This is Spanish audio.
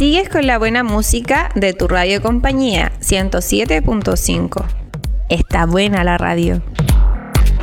Sigues con la buena música de tu radio compañía 107.5. Está buena la radio.